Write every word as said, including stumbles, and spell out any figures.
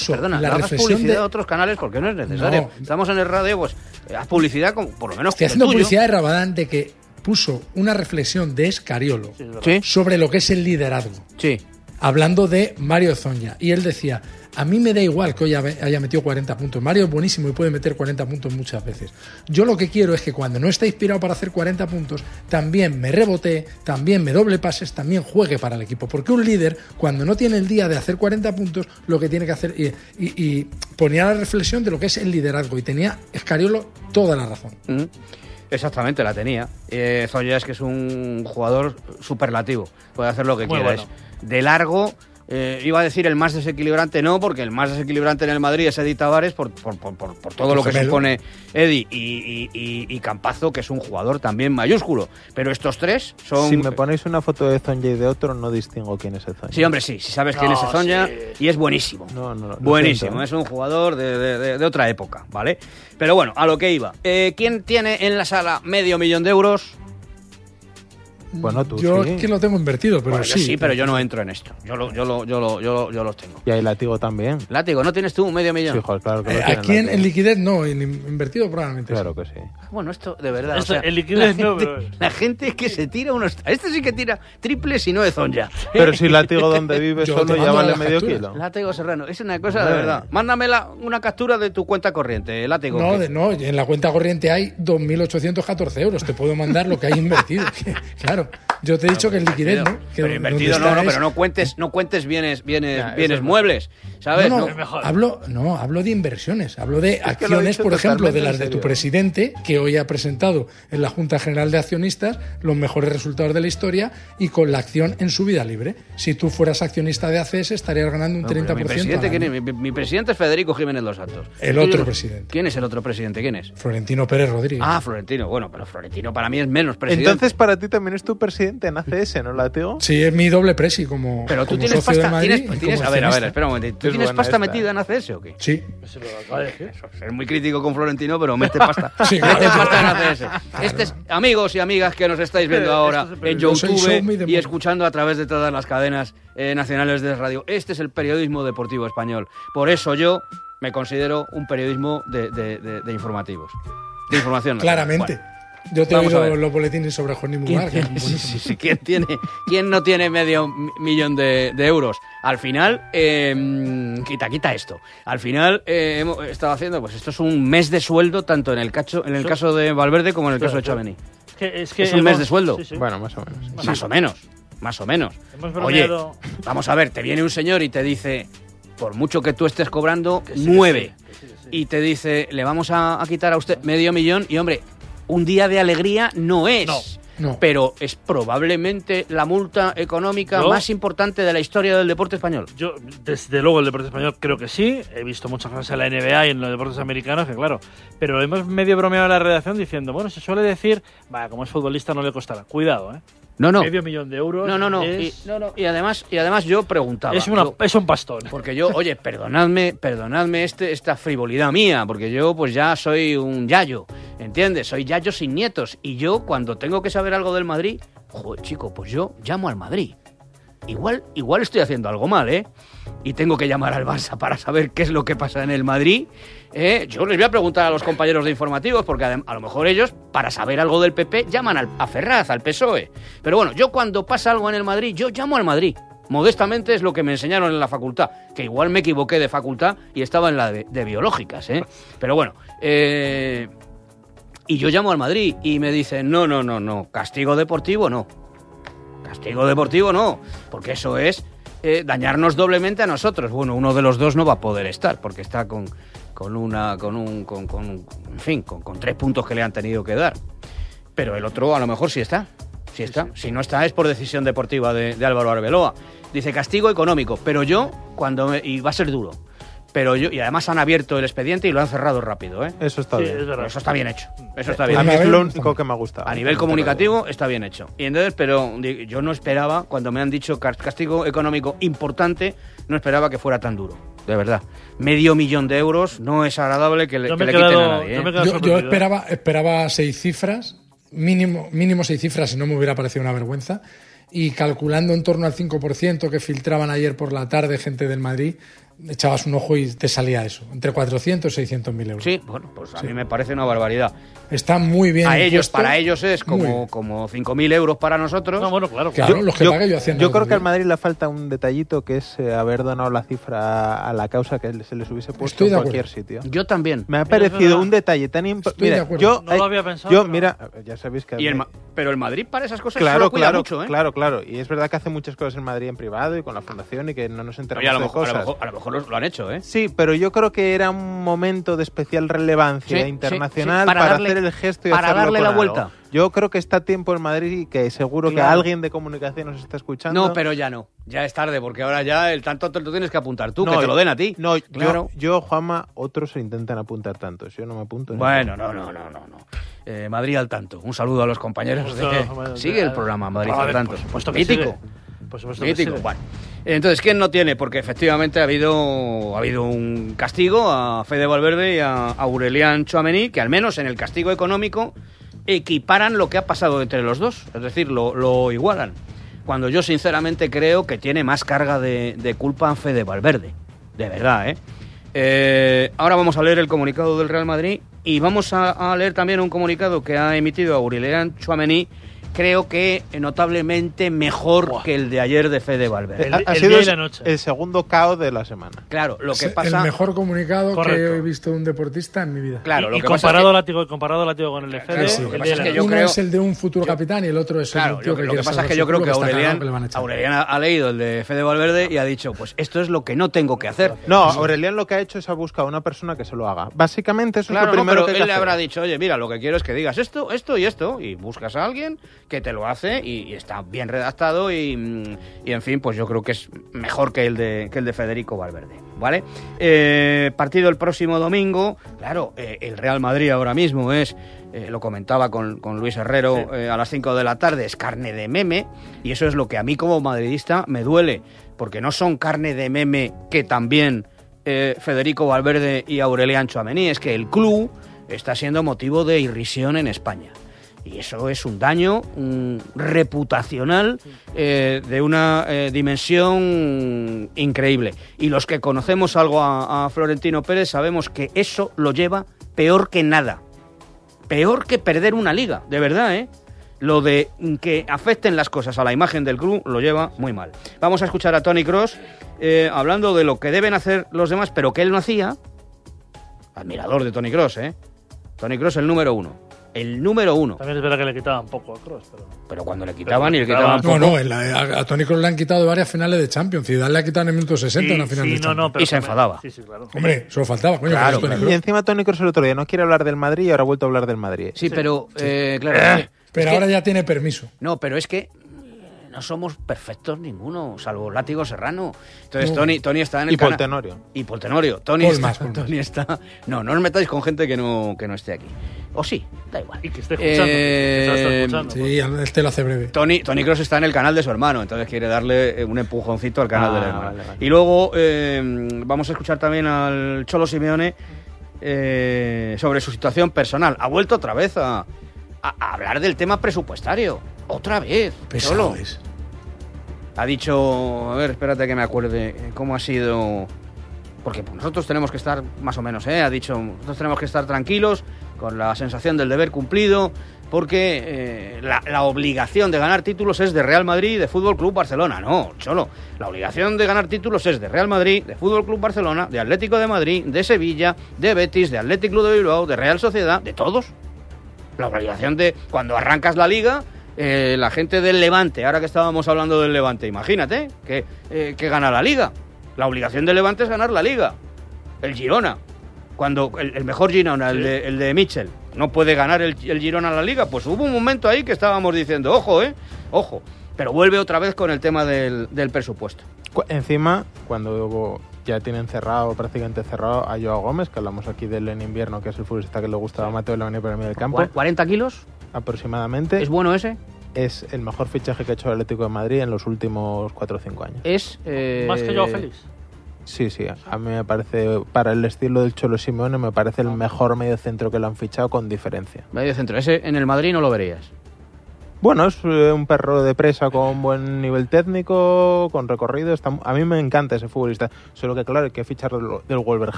Perdona, la no hagas reflexión publicidad de a otros canales porque no es necesario. No. Estamos en el radio, pues haz publicidad con, por lo menos Estoy con haciendo el tuyo. publicidad de Rabadán de que puso una reflexión de Escariolo Sí, sobre lo que es el liderazgo, sí. hablando de Mario Zonja. Y él decía, a mí me da igual que hoy haya metido cuarenta puntos. Mario es buenísimo y puede meter cuarenta puntos muchas veces. Yo lo que quiero es que cuando no esté inspirado para hacer cuarenta puntos, también me rebotee, también me doble pases, también juegue para el equipo. Porque un líder, cuando no tiene el día de hacer cuarenta puntos, lo que tiene que hacer... Y, y, y ponía la reflexión de lo que es el liderazgo. Y tenía Escariolo toda la razón. Mm. Exactamente, la tenía. Eh, Zonja es que es un jugador superlativo. Puede hacer lo que Muy quiera. bueno. Es de largo... Eh, iba a decir el más desequilibrante, no, porque el más desequilibrante en el Madrid es Edi Tavares por, por, por, por, por todo lo que Gemelo. supone Edi y, y, y, y Campazo, que es un jugador también mayúsculo. Pero estos tres son... Si me ponéis una foto de Zonja y de otro, no distingo quién es el Zonja. Sí, hombre, sí, si sabes quién No, es Zonja sí. y es buenísimo. No, no, lo Buenísimo, siento, ¿eh? es un jugador de, de, de, de otra época, ¿vale? Pero bueno, a lo que iba. Eh, ¿Quién tiene en la sala medio millón de euros? Bueno, tú Yo sí. es que lo tengo invertido, pero Bueno, yo sí. sí, pero yo no entro en esto. Yo, lo, yo, lo, yo, lo, yo, lo, yo los tengo. Y ahí Látigo también. Látigo, ¿no tienes tú medio millón? Sí, joder, claro que lo Eh, tiene aquí en, Látigo. en liquidez no, en invertido probablemente Claro sí. que sí. Bueno, esto de verdad. Esto, o sea, el liquidez la no, gente, pero- la gente es que se tira unos. Este sí que tira triples y no de Zonja. Pero si Látigo donde vive Yo solo te ya mando vale las medio capturas. kilo. Látigo Serrano, es una cosa de Hombre. verdad. Mándame la- una captura de tu cuenta corriente, Látigo. No, que- de, no, en la cuenta corriente hay dos mil ochocientos catorce euros. Te puedo mandar lo que hay invertido. Claro, yo te he dicho que en liquidez, ¿no? Que Pero donde invertido está no, no, es- pero no cuentes, no cuentes bienes, bienes, Ya, eso bienes es muebles, ¿sabes? No, No, no, mejor. hablo, no, hablo de inversiones, hablo de que lo he acciones, dicho por ejemplo, de totalmente las en de tu serio. presidente, que hoy ha presentado en la Junta General de Accionistas los mejores resultados de la historia y con la acción en subida libre. Si tú fueras accionista de A C S, estarías ganando un pero treinta mi por ciento. presidente, al ¿quién año. es? Mi, mi presidente es Federico Jiménez Dos Santos. El ¿Quién otro es- presidente. ¿Quién es el otro presidente? ¿Quién es? Florentino Pérez Rodríguez. Ah, Florentino. Bueno, pero Florentino para mí es menos presidente. Entonces para ti también es tu presidente en A C S, ¿no, Látigo? Sí, es mi doble presi como, Pero tú como tienes socio de pasta. Madrid Tienes, y tienes- como a ver, a ver, accionista. espera un momento. ¿Tú Es tienes buena pasta esta, metida eh. en A C S o qué? Sí. Se lo acaba de decir. Ser muy crítico con Florentino, pero mete pasta. Sí, mete claro. pasta en A C S. Este es, amigos y amigas que nos estáis viendo Eh, ahora esto es el en Yo soy Show Me YouTube the y Money. escuchando a través de todas las cadenas eh, nacionales de radio. Este es el periodismo deportivo español. Por eso yo me considero un periodismo de, de- de- de informativos. De información. Claramente. Bueno, Yo te he vamos a oído ver. los boletines sobre Jorge ¿quién, Mugar, que tiene, son sí, buenísimos. sí, sí, ¿quién tiene, quién no tiene medio mi- millón de, de euros? Al final, eh, quita, quita esto. Al final eh, hemos estado haciendo, pues esto es un mes de sueldo tanto en el, cacho, en el Sí. caso de Valverde como en el caso de Espera, Tchouaméni. Es que, es, que Es un mes hemos- de sueldo. sí, sí. Bueno, más o menos. Más o menos, más o menos. Hemos Oye, bromeado. vamos a ver, te viene un señor y te dice, por mucho que tú estés cobrando, Que sí, que nueve. sí, que sí, que sí. Y te dice, le vamos a, a quitar a usted medio millón. Y hombre, un día de alegría no es. No. No. Pero es probablemente la multa económica ¿No? más importante de la historia del deporte español. Yo, desde luego, el deporte español creo que sí. He visto muchas cosas en la N B A y en los deportes americanos, que claro. Pero hemos medio bromeado en la redacción diciendo, bueno, se suele decir, va, como es futbolista no le costará. Cuidado, ¿eh? No, no. Medio millón de euros. No, no, no. Es, Y, no, no. y además, y además yo preguntaba. es, una, yo- es un pastón. porque yo, oye, perdonadme, perdonadme este, esta frivolidad mía, porque yo pues ya soy un yayo, ¿entiendes? Soy yayo sin nietos. Y yo cuando tengo que saber algo del Madrid, joder, chico, pues yo llamo al Madrid. Igual, igual estoy haciendo algo mal, ¿eh? Y tengo que llamar al Barça para saber qué es lo que pasa en el Madrid. ¿eh? Yo les voy a preguntar a los compañeros de informativos, porque adem- a lo mejor ellos, para saber algo del P P, llaman al, a Ferraz, al P S O E. Pero bueno, yo cuando pasa algo en el Madrid, yo llamo al Madrid. Modestamente es lo que me enseñaron en la facultad, que igual me equivoqué de facultad y estaba en la de, de biológicas, ¿eh? Pero bueno, eh, y yo llamo al Madrid y me dicen, no, no, no, no, castigo deportivo no. Castigo deportivo no, porque eso es eh, dañarnos doblemente a nosotros. Bueno, uno de los dos no va a poder estar, porque está con, con una, con un, con, con, en fin, con, con tres puntos que le han tenido que dar. Pero el otro a lo mejor sí está, sí está. Si no está es por decisión deportiva de, de Álvaro Arbeloa. Dice castigo económico, pero yo, cuando me, y va a ser duro. Pero yo, y además han abierto el expediente y lo han cerrado rápido, ¿eh? Eso está Sí, bien. es verdad. Eso está bien hecho. Eso está bien A hecho. mí es ver, lo único que me ha gustado. A nivel comunicativo está bien hecho. Y entonces, pero di- yo no esperaba, cuando me han dicho cas- castigo económico importante, no esperaba que fuera tan duro. De verdad. Medio millón de euros no es agradable que le, Yo que me le he quiten quedado- a nadie. yo ¿eh? me he quedado Yo, yo sorprendido, ¿eh? esperaba, esperaba seis cifras, mínimo, mínimo seis cifras, si no me hubiera parecido una vergüenza. Y calculando en torno al cinco por ciento que filtraban ayer por la tarde gente del Madrid, echabas un ojo y te salía eso, entre cuatrocientos y seiscientos mil euros. Sí, bueno, pues a Sí. mí me parece una barbaridad. Está muy bien A ellos, puesto. para ellos es Muy como, bien. como cinco mil euros para nosotros. No, bueno, claro. Claro, claro. los que pague yo haciendo. yo creo que al Madrid le falta un detallito que es eh, haber donado la cifra a la causa que se les hubiese puesto Estoy en de cualquier acuerdo. sitio. Yo también. Me ha Es parecido verdad. un detalle tan importante. Estoy de acuerdo. Yo, No lo había pensado, Yo, pero- mira, ya sabéis que. Y el me- Ma- pero el Madrid para esas cosas Claro, solo cuida claro, mucho, ¿eh? claro, claro. Y es verdad que hace muchas cosas en Madrid en privado y con la fundación y que no nos enteramos Oye, a lo de mejor, a cosas. lo mejor, a lo mejor lo, lo han hecho, ¿eh? Sí, pero yo creo que era un momento de especial relevancia Sí, sí, internacional sí, para para, darle- hacer el gesto y para hacerlo darle con la algo. vuelta. Yo creo que está a tiempo en Madrid y que seguro que Claro. alguien de comunicación nos está escuchando. No, pero ya no. Ya es tarde, porque ahora ya el tanto te lo tienes que apuntar tú, No, que te lo den a ti. No, Claro. yo, yo, Juanma, otros se intentan apuntar tantos. Yo no me apunto. ni Bueno, no, no, no, no. no. Eh, Madrid al tanto. Un saludo a los compañeros de... Pues, bueno, Sigue el ya- programa Madrid A al ver, tanto. por supuesto que Mítico. sigue. Por supuesto que Mítico. sigue. Bueno. Entonces, ¿quién no tiene? Porque efectivamente ha habido, ha habido un castigo a Fede Valverde y a Aurelian Tchouaméni, que al menos en el castigo económico equiparan lo que ha pasado entre los dos. Es decir, lo, lo igualan. Cuando yo sinceramente creo que tiene más carga de, de culpa Fede Valverde. De verdad, ¿eh? Eh, Ahora vamos a leer el comunicado del Real Madrid y vamos a, a leer también un comunicado que ha emitido Aurelian Tchouaméni, creo que notablemente mejor Buah. que el de ayer de Fede Valverde. El- Ha, ha el sido día y el, la noche. el segundo caos de la semana. Claro, lo que Es pasa... el mejor comunicado Correcto. que he visto de un deportista en mi vida. Claro, y lo y que pasa comparado, es que- látigo, comparado látigo con el de Fede, Claro, sí, el lo que día pasa y es la que noche. yo Uno creo- es el de un futuro capitán y el otro es Claro, el tío lo, que lo quiere que pasa es salvar que su yo creo culo, que está claro Aurelian, que le van a echar. Aurelian ha, ha leído el de Fede Valverde y ha dicho, pues esto es lo que no tengo que hacer. No, Aurelian lo que ha hecho es ha buscado a una persona que se lo haga. Básicamente eso Claro, es lo no, primero pero que hay él que le hacer. habrá dicho, oye, mira, lo que quiero es que digas esto, esto y esto, y buscas a alguien que te lo hace y, y está bien redactado y, mm, y, en fin, pues yo creo que es mejor que el de, que el de Federico Valverde, ¿vale? Eh, partido el próximo domingo, claro, eh, el Real Madrid ahora mismo es, eh, lo comentaba con, con Luis Herrero, Sí. eh, a las cinco de la tarde, es carne de meme, y eso es lo que a mí como madridista me duele, porque no son carne de meme que también eh, Federico Valverde y Aurelian Tchouaméni, es que el club está siendo motivo de irrisión en España. Y eso es un daño mm, reputacional eh, de una eh, dimensión increíble. Y los que conocemos algo a, a Florentino Pérez sabemos que eso lo lleva peor que nada. Peor que perder una liga, de verdad, ¿eh? Lo de que afecten las cosas a la imagen del club lo lleva muy mal. Vamos a escuchar a Toni Kroos eh, hablando de lo que deben hacer los demás, pero que él no hacía. Admirador de Toni Kroos, ¿eh? Toni Kroos el número uno. El número uno. También es verdad que le quitaban poco a Kroos, pero... Pero cuando le quitaban y le Pero quitaban quitaban- poco. No, no, en la- a, a Toni Kroos le han quitado varias finales de Champions. Zidane le ha quitado en el minuto sesenta Sí, una final sí, de no, Champions. no, pero Y se también- enfadaba. Sí, sí, claro. Hombre, solo faltaba, coño. Claro, que es Toni claro. Y Kroos. encima Toni Kroos el otro día no quiere hablar del Madrid y ahora ha vuelto a hablar del Madrid. Sí, pero, eh, claro. es que- Pero es que- ahora ya tiene permiso. No, pero es que eh, no somos perfectos ninguno, salvo Látigo Serrano. Entonces, No. Tony, Tony está en el Y cana- Poltenorio. Y Poltenorio. Tony, Paul está, más, Paul más. Tony está... No, no os metáis con gente que no, que no esté aquí. O sí, da igual. Y que esté escuchando. Eh, que esté escuchando. Sí, él te lo hace breve. Tony, Tony Kroos está en el canal de su hermano, entonces quiere darle eh, un empujoncito al canal Ah, del hermano. vale, vale. Y luego eh, vamos a escuchar también al Cholo Simeone eh, sobre su situación personal. Ha vuelto otra vez a, a- a hablar del tema presupuestario. Otra vez. Cholo. Pesado es. Ha dicho, a ver, espérate que me acuerde, eh, cómo ha sido... Porque pues, nosotros tenemos que estar, más o menos, ¿eh? Ha dicho, nosotros tenemos que estar tranquilos, con la sensación del deber cumplido, porque eh, la, la obligación de ganar títulos es de Real Madrid y de Fútbol Club Barcelona. No, Cholo, la obligación de ganar títulos es de Real Madrid, de Fútbol Club Barcelona, de Atlético de Madrid, de Sevilla, de Betis, de Athletic Club de Bilbao, de Real Sociedad, de todos. La obligación de, cuando arrancas la liga... Eh, la gente del Levante, ahora que estábamos hablando del Levante, imagínate que, eh, que gana la Liga. La obligación del Levante es ganar la Liga. El Girona, cuando el, el mejor Girona, el, Sí. de, el de Mitchell, no puede ganar el, el Girona la Liga, pues hubo un momento ahí que estábamos diciendo, ojo, eh, ojo. Pero vuelve otra vez con el tema del, del presupuesto. Cu- Encima, cuando ya tienen cerrado, prácticamente cerrado a Joao Gómez, que hablamos aquí del en invierno, que es el futbolista que le gustaba a Mateo Lemania para mí del campo, ¿cuarenta kilos? aproximadamente, ¿Es bueno ese? es el mejor fichaje que ha hecho el Atlético de Madrid en los últimos cuatro o cinco años. Es... eh, Más que Joao Félix. Sí, sí, a mí me parece, para el estilo del Cholo Simeone, me parece el mejor medio centro que lo han fichado con diferencia. Medio centro. Ese en el Madrid no lo verías. Bueno, es eh, un perro de presa con buen nivel técnico, con recorrido. Está, a mí me encanta ese futbolista. Solo que, claro, hay que fichar del, del Wolverhampton.